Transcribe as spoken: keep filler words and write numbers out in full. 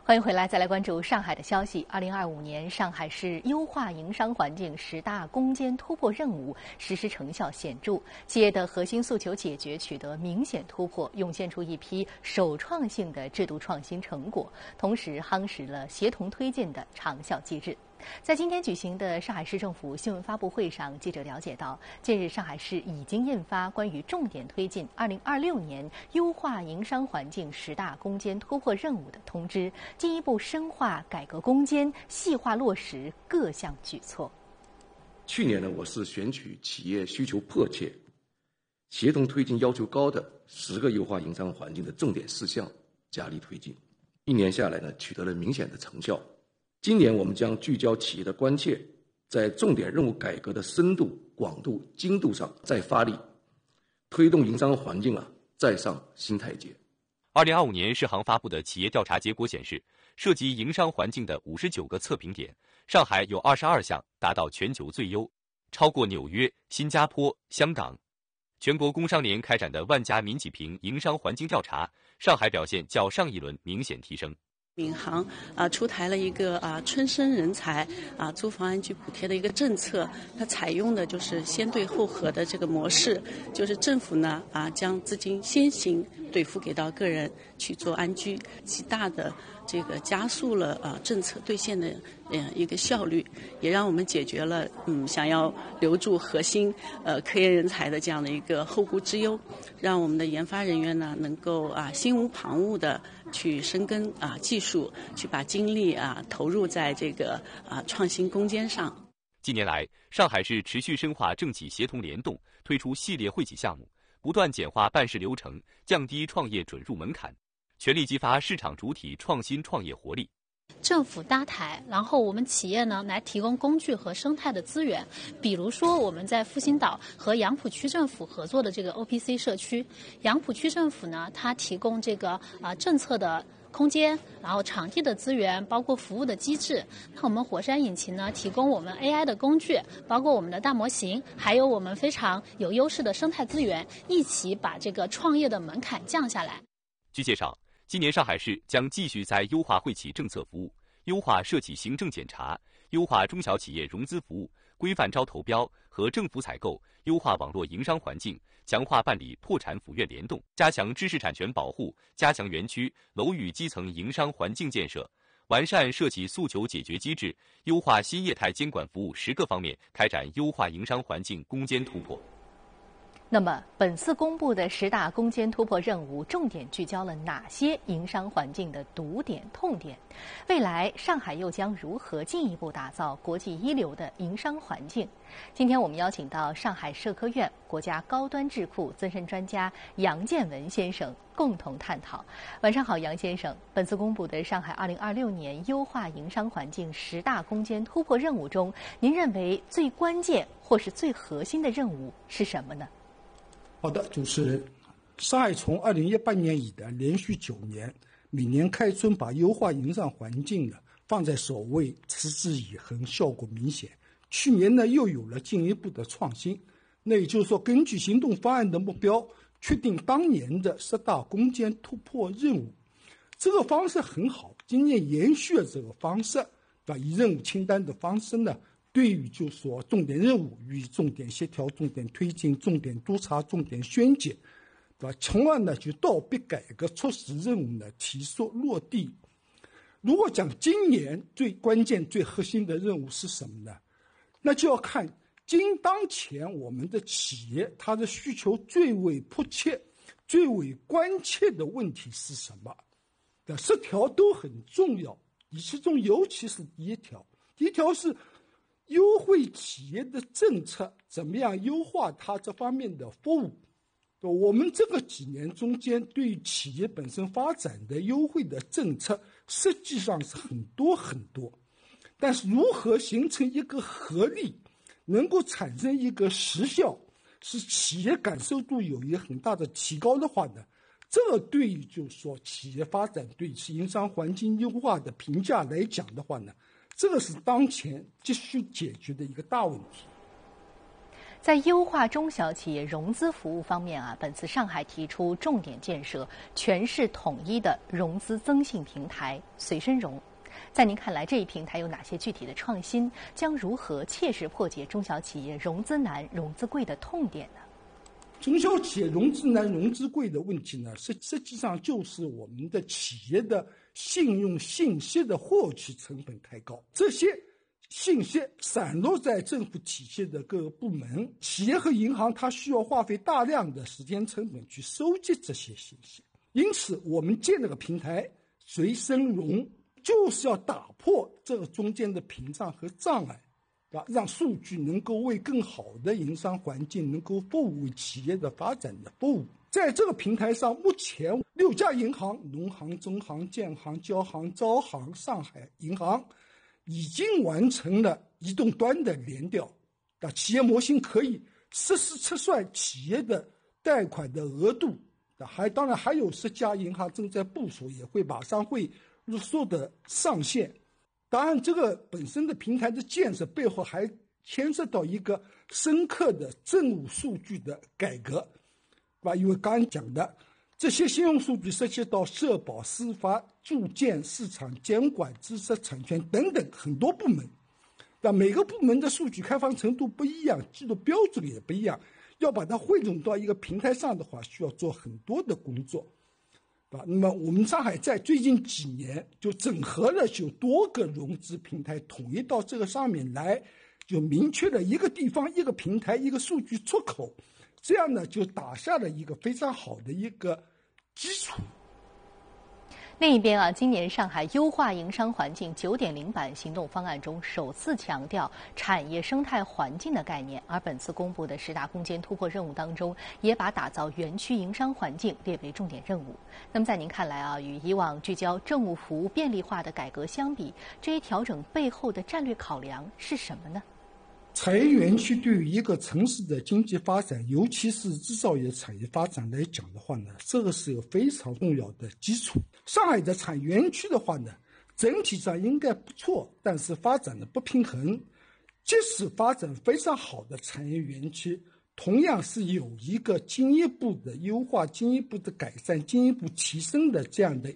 欢迎回来，再来关注上海的消息。二零二五年上海市优化营商环境十大攻坚突破任务实施成效显著，企业的核心诉求解决取得明显突破，涌现出一批首创性的制度创新成果，同时夯实了协同推进的长效机制。在今天举行的上海市政府新闻发布会上，记者了解到，近日上海市已经印发关于重点推进二零二六年优化营商环境十大攻坚突破任务的通知，进一步深化改革攻坚，细化落实各项举措。 去年呢，我是选取企业需求迫切、协同推进要求高的十个优化营商环境的重点事项，加力推进。一年下来呢，取得了明显的成效。今年我们将聚焦企业的关切，在重点任务改革的深度、广度、精度上再发力，推动营商环境啊再上新台阶。 二零二五年市行发布的企业调查结果显示，涉及营商环境的五十九个测评点，上海有二十二项达到全球最优，超过纽约、新加坡、香港。全国工商联开展的万家民企评营商环境调查，上海表现较上一轮明显提升。 闵行啊出台了一个啊春生人才啊租房安居补贴的一个政策，它采用的就是先对后核的这个模式，就是政府呢啊将资金先行兑付给到个人去做安居，极大的这个加速了啊政策兑现的呃一个效率，也让我们解决了嗯想要留住核心呃科研人才的这样的一个后顾之忧，让我们的研发人员呢能够啊心无旁骛的去深耕啊技术，去把精力啊投入在这个啊创新攻坚上。 近年来，上海市持续深化政企协同联动，推出系列惠企项目，不断简化办事流程，降低创业准入门槛，全力激发市场主体创新创业活力。 政府搭台，然后我们企业呢来提供工具和生态的资源，比如说我们在复兴岛和杨浦区政府合作的这个 O P C 社区，杨浦区政府呢它提供这个啊、呃、政策的空间，然后场地的资源，包括服务的机制。那我们火山引擎呢提供我们 A I 的工具，包括我们的大模型，还有我们非常有优势的生态资源，一起把这个创业的门槛降下来。 据介绍，今年上海市将继续在优化惠企政策服务、优化社企行政检查、优化中小企业融资服务、规范招投标和政府采购、优化网络营商环境，强化办理破产府院联动，加强知识产权保护，加强园区、楼宇基层营商环境建设，完善社企诉求解决机制，优化新业态监管服务十个方面，开展优化营商环境攻坚突破。 那么，本次公布的十大攻坚突破任务，重点聚焦了哪些营商环境的堵点、痛点？未来上海又将如何进一步打造国际一流的营商环境？今天我们邀请到上海社科院国家高端智库资深专家杨建文先生共同探讨。晚上好，杨先生。本次公布的上海二零二六年优化营商环境十大攻坚突破任务中，您认为最关键或是最核心的任务是什么呢？ 好的，主持人，上海从二零一八年以来连续九年，每年开春把优化营商环境呢放在首位，持之以恒，效果明显。去年呢又有了进一步的创新，那也就是说，根据行动方案的目标，确定当年的十大攻坚突破任务。这个方式很好，今年延续了这个方式，对吧？以任务清单的方式呢。对于就是说重点任务与重点协调、重点推进、重点督查、重点宣解，对吧？从而呢就倒逼改革措施任务呢提速落地。如果讲今年最关键、最核心的任务是什么呢？那就要看今当前我们的企业它的需求最为迫切、最为关切的问题是什么？对，十条都很重要，其中尤其是第一条，第一条是。优惠企业的政策怎么样优化它这方面的服务？我们这个几年中间对于企业本身发展的优惠的政策实际上是很多很多，但是如何形成一个合力，能够产生一个实效，使企业感受度有一个很大的提高的话呢，这个对于就是说企业发展对营商环境优化的评价来讲的话呢，这个是当前急需解决的一个大问题。 在优化中小企业融资服务方面啊，本次上海提出重点建设全市统一的融资增信平台随身融。在您看来，这一平台有哪些具体的创新？将如何切实破解中小企业融资难、融资贵的痛点呢？ 中小企业融资难、融资贵的问题呢，实实际上就是我们的企业的信用信息的获取成本太高，这些信息散落在政府体系的各个部门，企业和银行它需要花费大量的时间成本去收集这些信息。因此我们建了个平台随身融，就是要打破这个中间的屏障和障碍，让数据能够为更好的营商环境能够服务企业的发展的服务。在这个平台上，目前六家银行，农行、中行、建行、交行、招行、上海银行已经完成了移动端的联调，企业模型可以实时测算企业的贷款的额度，还当然还有十家银行正在部署，也会马上会入数的上线。当然这个本身的平台的建设背后还牵涉到一个深刻的政务数据的改革，因为刚刚讲的这些信用数据涉及到社保、司法、住建、市场监管、知识产权等等很多部门，那每个部门的数据开放程度不一样，记录标准也不一样，要把它汇总到一个平台上的话，需要做很多的工作。那么我们上海在最近几年就整合了有多个融资平台统一到这个上面来，就明确了一个地方一个平台一个数据出口，这样呢就打下了一个非常好的一个基础。 另一边啊，今年上海优化营商环境 九点零 版行动方案中首次强调产业生态环境的概念，而本次公布的十大攻坚突破任务当中，也把打造园区营商环境列为重点任务。那么在您看来啊，与以往聚焦政务服务便利化的改革相比，这一调整背后的战略考量是什么呢？ 产业园区对于一个城市的经济发展，尤其是制造业产业发展来讲的话呢，这个是有非常重要的基础。上海的产业园区的话呢，整体上应该不错，但是发展的不平衡。即使发展非常好的产业园区，同样是有一个进一步的优化、进一步的改善、进一步提升的这样的